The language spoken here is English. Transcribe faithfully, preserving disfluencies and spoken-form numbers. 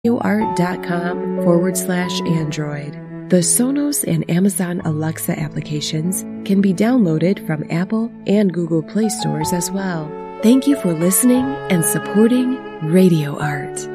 radioart.com forward slash Android. The Sonos and Amazon Alexa applications can be downloaded from Apple and Google Play stores as well. Thank you for listening and supporting Radio Art.